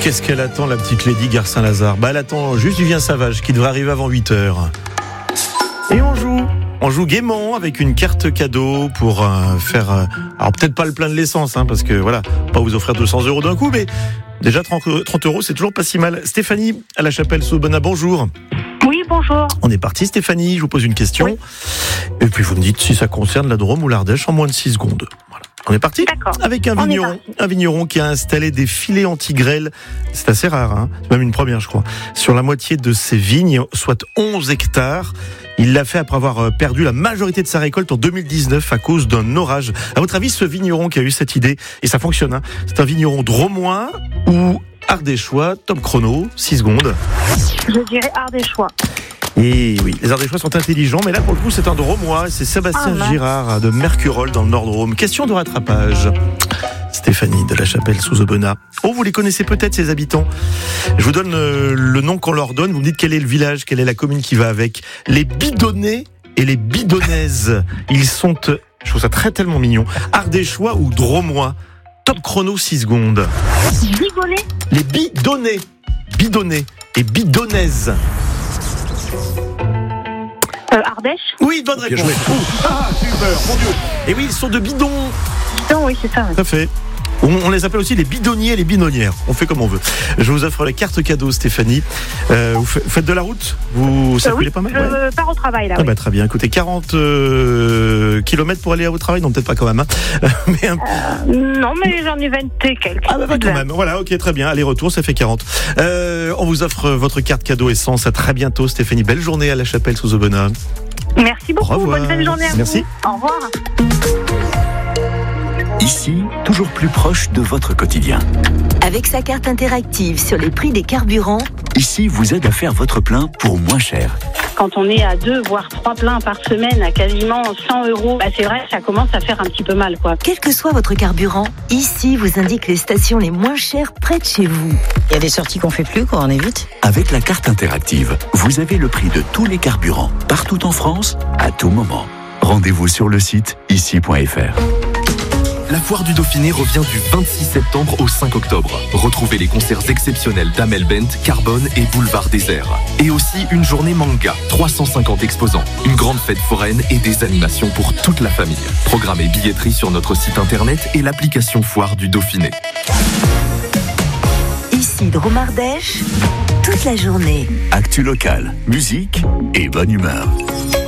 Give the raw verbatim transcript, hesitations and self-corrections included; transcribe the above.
qu'est-ce qu'elle attend, la petite Lady Gare Saint-Lazare? Bah, elle attend juste du vin sauvage qui devrait arriver avant huit heures. Et on joue. On joue gaiement avec une carte cadeau pour euh, faire... Euh, alors peut-être pas le plein de l'essence, hein, parce que voilà, pas vous offrir deux cents euros d'un coup, mais déjà trente euros, c'est toujours pas si mal. Stéphanie, à la Chapelle-sous-Aubenas, bonjour. Oui, bonjour. On est parti, Stéphanie, je vous pose une question. Oui. Et puis vous me dites si ça concerne la Drôme ou l'Ardèche en moins de six secondes. Voilà. On est parti. D'accord. Avec un vigneron, un vigneron qui a installé des filets anti-grêle. C'est assez rare, hein. C'est même une première, je crois. Sur la moitié de ses vignes, soit onze hectares. Il l'a fait après avoir perdu la majorité de sa récolte en deux mille dix-neuf à cause d'un orage. À votre avis, ce vigneron qui a eu cette idée, et ça fonctionne, hein, c'est un vigneron drômois ou ardéchois? Top chrono, six secondes. Je dirais ardéchois. Et oui, les Ardéchois sont intelligents, mais là pour le coup c'est un Drômois, c'est Sébastien ah, Girard de Mercurol dans le Nord-Drôme. Question de rattrapage. Stéphanie de la Chapelle-sous-Aubenas. Oh, vous les connaissez peut-être ces habitants. Je vous donne euh, le nom qu'on leur donne, vous me dites quel est le village, quelle est la commune qui va avec. Les Bidonnais et les Bidonnaises. Ils sont, euh, je trouve ça très tellement mignon, Ardéchois ou Drômois. Top chrono, six secondes. Bigonnais. Les Bidonnais, Bidonnais et Bidonnaises. Euh, Ardèche. Oui, bonne réponse. Ah, super, mon Dieu. Et oui, ils sont de bidons. Bidons, oui, c'est ça. Oui. Tout à fait. On, on les appelle aussi les bidonniers et les bidonnières. On fait comme on veut. Je vous offre la carte cadeau, Stéphanie. Euh, vous faites de la route? Vous circulez euh, oui, pas mal? Je ouais. pars au travail, là. Ah oui. bah, très bien. Écoutez, quarante euh, kilomètres pour aller au travail? Non, peut-être pas quand même. Hein. mais un... euh, non, mais j'en ai vingt et quelques. Ah bah, bah quand même. Voilà, ok, très bien. Aller-retour, ça fait quarante. Euh, on vous offre votre carte cadeau essence. À très bientôt, Stéphanie. Belle journée à la Chapelle-sous-Aubenas. Merci beaucoup. Bonne fin de journée à Merci. vous. Au revoir. Ici, toujours plus proche de votre quotidien. Avec sa carte interactive sur les prix des carburants, Ici vous aide à faire votre plein pour moins cher. Quand on est à deux, voire trois pleins par semaine à quasiment cent euros, bah c'est vrai, ça commence à faire un petit peu mal, quoi. quel que soit votre carburant, ici vous indique les stations les moins chères près de chez vous. Il y a des sorties qu'on fait plus, quoi, on évite. Avec la carte interactive, vous avez le prix de tous les carburants, partout en France, à tout moment. Rendez-vous sur le site ici point f r. La foire du Dauphiné revient du vingt-six septembre au cinq octobre. Retrouvez les concerts exceptionnels d'Amel Bent, Carbone et Boulevard Désert. Et aussi une journée manga, trois cent cinquante exposants, une grande fête foraine et des animations pour toute la famille. Programme et billetterie sur notre site internet et l'application Foire du Dauphiné. Ici Drôme Ardèche, toute la journée. Actu local, musique et bonne humeur.